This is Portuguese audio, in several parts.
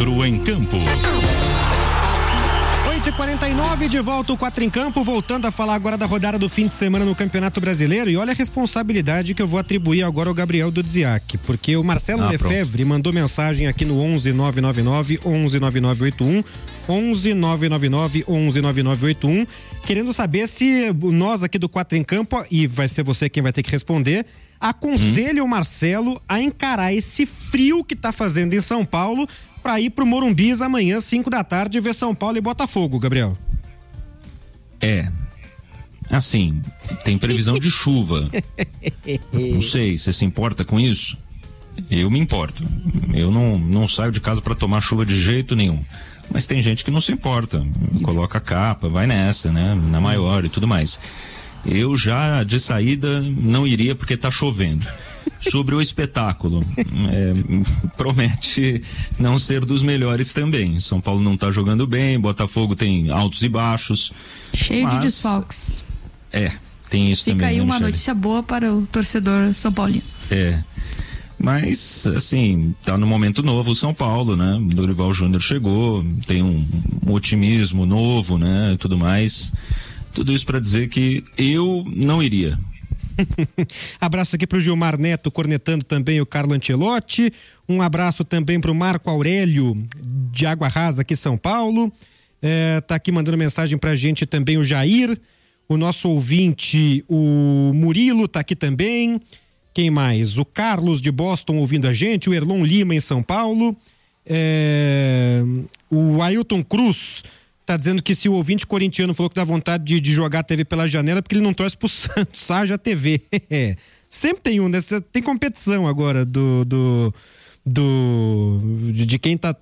Quatro em Campo. 8h49, de volta o 4 em Campo, voltando a falar agora da rodada do fim de semana no Campeonato Brasileiro. E olha a responsabilidade que eu vou atribuir agora ao Gabriel Dudziak, porque o Marcelo Lefebvre mandou mensagem aqui no 11.999 11.9981 11.999 11.9981, querendo saber se nós aqui do 4 em Campo, e vai ser você quem vai ter que responder, aconselha o Marcelo a encarar esse frio que tá fazendo em São Paulo para ir pro Morumbis amanhã, 5 da tarde, ver São Paulo e Botafogo, Gabriel. Assim, tem previsão de chuva. Não sei, você se importa com isso? Eu me importo. Eu não saio de casa para tomar chuva de jeito nenhum. Mas tem gente que não se importa. Coloca a capa, vai nessa, né? Na maior e tudo mais. Eu já, de saída, não iria porque tá chovendo. Sobre o espetáculo, promete não ser dos melhores também. São Paulo não tá jogando bem, Botafogo tem altos e baixos. Cheio de desfalques. Tem isso também. Fica aí né, uma Michele? notícia boa para o torcedor São Paulino. Mas, assim, tá no momento novo o São Paulo, né? Dorival Júnior chegou, tem um otimismo novo, né? Tudo mais. Tudo isso para dizer que eu não iria. Abraço aqui pro Gilmar Neto, cornetando também o Carlo Ancelotti. Um abraço também pro Marco Aurélio, de Água Rasa, aqui em São Paulo. Tá aqui mandando mensagem pra gente também o Jair. O nosso ouvinte, o Murilo, tá aqui também. Quem mais? O Carlos de Boston ouvindo a gente. O Erlon Lima em São Paulo. O Ailton Cruz tá dizendo que se o ouvinte corintiano falou que dá vontade de jogar a TV pela janela porque ele não torce pro Santos, haja TV. Sempre tem né? Tem competição agora de quem tá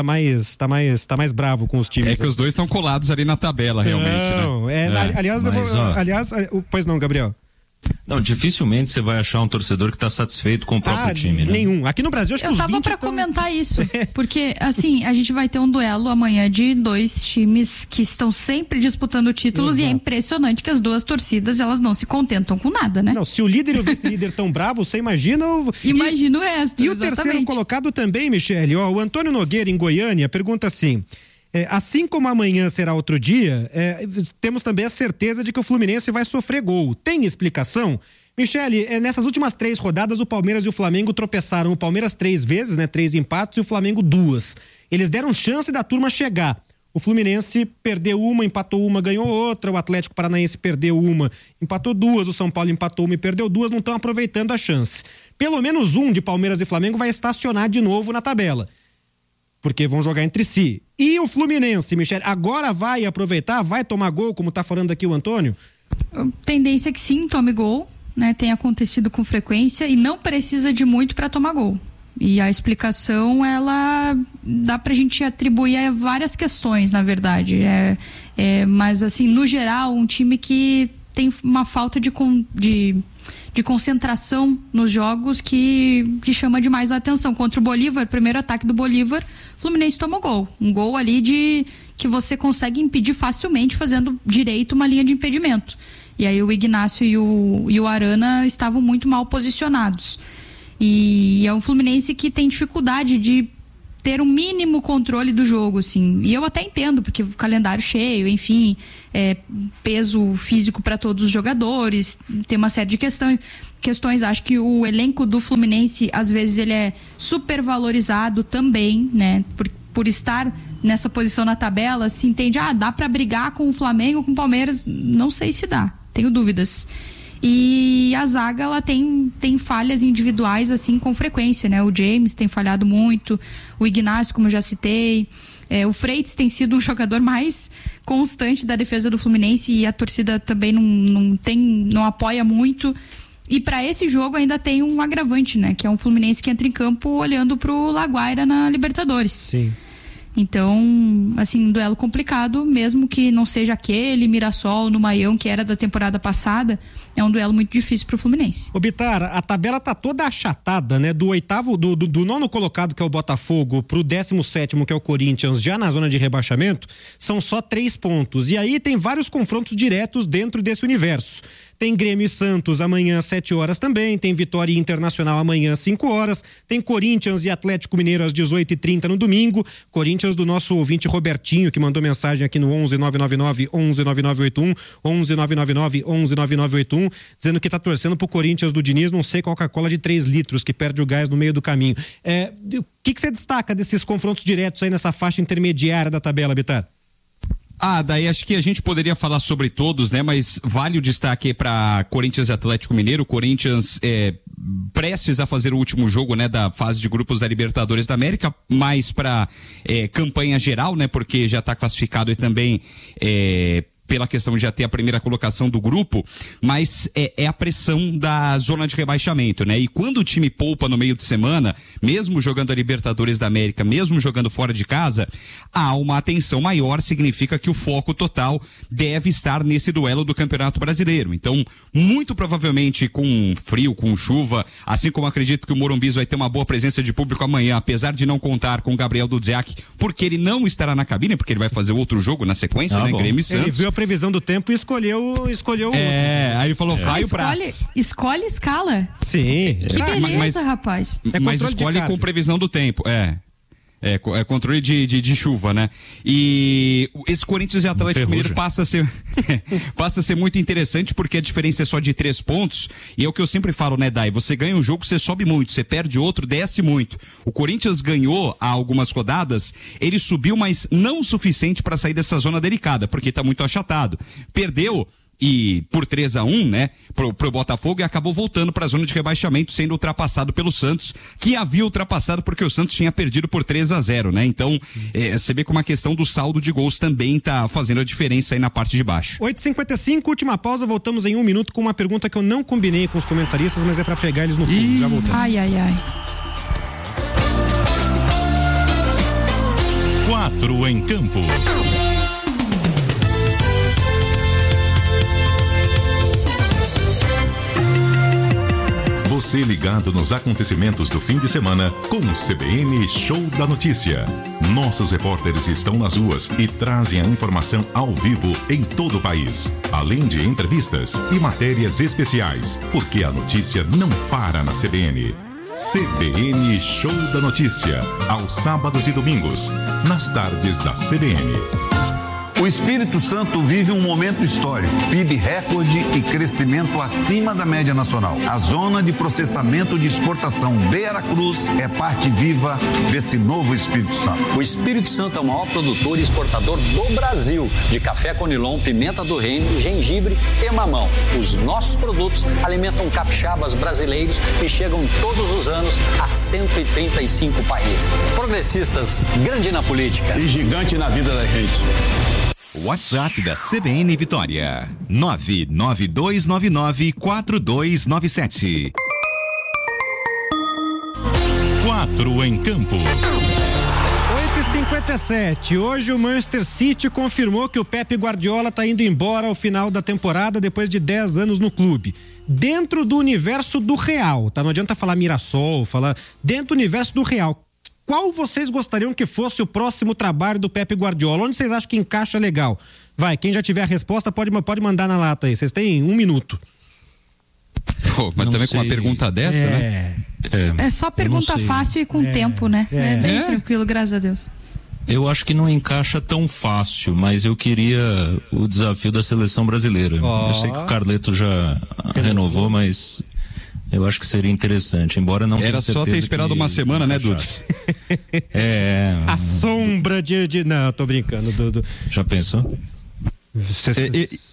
mais bravo com os times. É que os dois estão colados ali na tabela, realmente, né? Aliás, pois não, Gabriel? Não, dificilmente você vai achar um torcedor que tá satisfeito com o próprio time, né? Nenhum. Aqui no Brasil, acho que eu os 20 tava pra comentar isso, porque, assim, a gente vai ter um duelo amanhã de dois times que estão sempre disputando títulos. Exato. E é impressionante que as duas torcidas, elas não se contentam com nada, né? Não, se o líder e o vice-líder tão bravos, você imagina Imagina o resto, E exatamente. O terceiro colocado também, Michele, o Antônio Nogueira, em Goiânia, pergunta assim: assim como amanhã será outro dia, temos também a certeza de que o Fluminense vai sofrer gol. Tem explicação? Michele, nessas últimas 3 rodadas, o Palmeiras e o Flamengo tropeçaram. O Palmeiras 3 vezes, né? 3 empates, e o Flamengo 2. Eles deram chance da turma chegar. O Fluminense perdeu uma, empatou uma, ganhou outra. O Atlético Paranaense perdeu uma, empatou 2. O São Paulo empatou uma e perdeu 2. Não estão aproveitando a chance. Pelo menos um de Palmeiras e Flamengo vai estacionar de novo na tabela, porque vão jogar entre si. E o Fluminense, Michele, agora vai aproveitar, vai tomar gol, como tá falando aqui o Antônio? Tendência é que sim, tome gol, né? Tem acontecido com frequência e não precisa de muito para tomar gol. E a explicação, ela dá pra gente atribuir a várias questões, na verdade. Mas, assim, no geral, um time que tem uma falta de concentração nos jogos que chama demais a atenção. Contra o Bolívar, primeiro ataque do Bolívar, o Fluminense tomou gol. Um gol ali que você consegue impedir facilmente fazendo direito uma linha de impedimento. E aí o Ignacio e o Arana estavam muito mal posicionados. E é um Fluminense que tem dificuldade de ter o mínimo controle do jogo, assim. E eu até entendo, porque o calendário cheio, enfim, peso físico para todos os jogadores, tem uma série de questões. Acho que o elenco do Fluminense, às vezes, ele é super valorizado também, né? Por estar nessa posição na tabela, se entende, dá para brigar com o Flamengo, com o Palmeiras, não sei se dá, tenho dúvidas. E a zaga, ela tem falhas individuais, assim, com frequência, né? O James tem falhado muito, o Ignacio, como eu já citei, o Freitas tem sido um jogador mais constante da defesa do Fluminense, e a torcida também não apoia muito. E para esse jogo ainda tem um agravante, né? Que é um Fluminense que entra em campo olhando pro La Guaira na Libertadores. Sim. Então, assim, um duelo complicado, mesmo que não seja aquele Mirassol no Maião que era da temporada passada, é um duelo muito difícil pro Fluminense. Ô Bitar, a tabela tá toda achatada, né? Do oitavo, do nono colocado, que é o Botafogo, pro 17º, que é o Corinthians, já na zona de rebaixamento, são só 3 pontos. E aí tem vários confrontos diretos dentro desse universo. Tem Grêmio e Santos amanhã às 7 horas também, tem Vitória e Internacional amanhã às 5 horas, tem Corinthians e Atlético Mineiro às 18h30 no domingo. Corinthians do nosso ouvinte Robertinho, que mandou mensagem aqui no 11 999 11 9981, 11 999 11 9981, dizendo que tá torcendo pro Corinthians do Diniz não ser Coca-Cola de 3 litros, que perde o gás no meio do caminho. O que você destaca desses confrontos diretos aí nessa faixa intermediária da tabela, Bitar? Daí acho que a gente poderia falar sobre todos, né? Mas vale o destaque para Corinthians e Atlético Mineiro. Corinthians prestes a fazer o último jogo, né, da fase de grupos da Libertadores da América, mais para campanha geral, né? Porque já está classificado e também pela questão de já ter a primeira colocação do grupo, mas é a pressão da zona de rebaixamento, né? E quando o time poupa no meio de semana, mesmo jogando a Libertadores da América, mesmo jogando fora de casa, há uma atenção maior, significa que o foco total deve estar nesse duelo do Campeonato Brasileiro. Então, muito provavelmente com frio, com chuva, assim como acredito que o Morumbi vai ter uma boa presença de público amanhã, apesar de não contar com o Gabriel Dudziak, porque ele não estará na cabine, porque ele vai fazer outro jogo na sequência, né? Bom. Grêmio e Santos. Ele viu a previsão do tempo e escolheu aí ele falou, vai o Prats. Escolhe escala. Sim. Que beleza, rapaz. Mas escolhe com previsão do tempo, É controle de chuva, né? E esse Corinthians e Atlético Mineiro passa a ser muito interessante, porque a diferença é só de 3 pontos, e é o que eu sempre falo, né, Dai? Você ganha um jogo, você sobe muito, você perde outro, desce muito. O Corinthians ganhou há algumas rodadas, ele subiu, mas não o suficiente para sair dessa zona delicada, porque tá muito achatado. Perdeu e por 3-1, né, pro Botafogo, e acabou voltando para a zona de rebaixamento, sendo ultrapassado pelo Santos, que havia ultrapassado porque o Santos tinha perdido por 3-0, né? Então, você vê como a questão do saldo de gols também tá fazendo a diferença aí na parte de baixo. 8h55, última pausa, voltamos em 1 minuto com uma pergunta que eu não combinei com os comentaristas, mas é para pegar eles no pulo. Já voltamos. Ai. 4 em campo. Você ligado nos acontecimentos do fim de semana com o CBN Show da Notícia. Nossos repórteres estão nas ruas e trazem a informação ao vivo em todo o país, além de entrevistas e matérias especiais, porque a notícia não para na CBN. CBN Show da Notícia, aos sábados e domingos, nas tardes da CBN. O Espírito Santo vive um momento histórico, PIB recorde e crescimento acima da média nacional. A zona de processamento de exportação de Aracruz é parte viva desse novo Espírito Santo. O Espírito Santo é o maior produtor e exportador do Brasil de café conilon, pimenta do reino, gengibre e mamão. Os nossos produtos alimentam capixabas brasileiros e chegam todos os anos a 135 países. Progressistas, grande na política E gigante na vida da gente. WhatsApp da CBN Vitória, 992994297. 4 em campo. 8h57, hoje o Manchester City confirmou que o Pep Guardiola está indo embora ao final da temporada depois de 10 anos no clube. Dentro do universo do Real, tá? Não adianta falar Mirassol, falar dentro do universo do Real. Qual vocês gostariam que fosse o próximo trabalho do Pep Guardiola? Onde vocês acham que encaixa legal? Vai, quem já tiver a resposta pode mandar na lata aí. Vocês têm 1 minuto. Mas não também sei. Com uma pergunta dessa, né? É só pergunta fácil e com tempo, né? É bem tranquilo, graças a Deus. Eu acho que não encaixa tão fácil, mas eu queria o desafio da seleção brasileira. Eu sei que o Carleto já renovou, mas eu acho que seria interessante, embora não era só ter esperado uma semana, né, Dudes? A sombra de... Não, tô brincando, Dudu. Já pensou?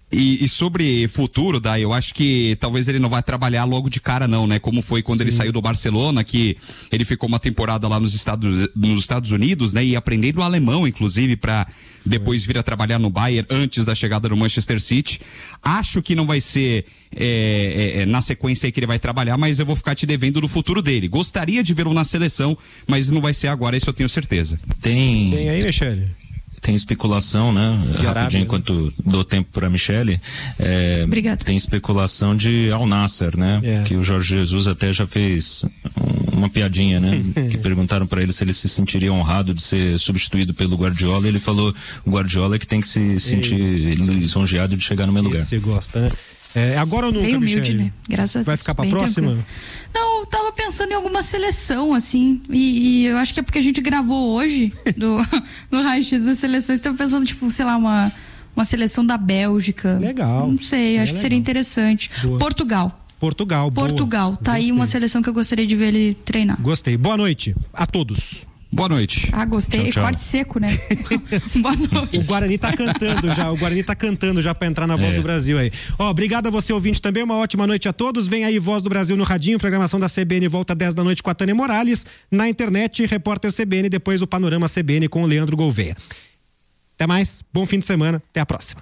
E sobre futuro, Dai, eu acho que talvez ele não vai trabalhar logo de cara não, né? Como foi quando ele saiu do Barcelona, que ele ficou uma temporada lá nos Estados Unidos, né? E aprendendo alemão, inclusive, para depois vir a trabalhar no Bayern antes da chegada no Manchester City. Acho que não vai ser na sequência aí que ele vai trabalhar, mas eu vou ficar te devendo no futuro dele. Gostaria de vê-lo na seleção, mas não vai ser agora, isso eu tenho certeza. Tem aí, Michele? Tem especulação, né? Rapidinho, enquanto dou tempo para Michele. Obrigado. Tem especulação de Al Nassr, né? Que o Jorge Jesus até já fez uma piadinha, né? Que perguntaram para ele se ele se sentiria honrado de ser substituído pelo Guardiola. E ele falou: o Guardiola é que tem que se sentir lisonjeado de chegar no meu lugar. Você gosta, né? Agora ou nunca, bem humilde, Michele? né? Graças a Deus. Vai ficar pra próxima? Tranquilo. Não, eu tava pensando em alguma seleção, assim, e eu acho que é porque a gente gravou hoje no raio-x das seleções, tava pensando, tipo, sei lá, uma seleção da Bélgica. Legal. Não sei, acho que seria interessante. Boa. Portugal, boa. tá aí uma seleção que eu gostaria de ver ele treinar. Gostei. Boa noite a todos. Boa noite. Gostei. Tchau, tchau. Corte seco, né? Boa noite. O Guarani tá cantando já pra entrar na Voz do Brasil aí. Obrigado a você, ouvinte, também. Uma ótima noite a todos. Vem aí Voz do Brasil no Radinho, programação da CBN volta 10 da noite com a Tânia Morales. Na internet, repórter CBN, depois o Panorama CBN com o Leandro Gouveia. Até mais, bom fim de semana, até a próxima.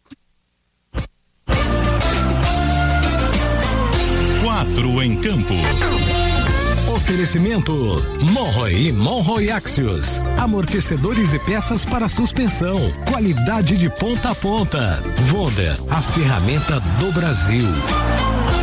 4 em campo. Oferecimento Monroe e Monroe Axios. Amortecedores e peças para suspensão. Qualidade de ponta a ponta. Wonder, a ferramenta do Brasil.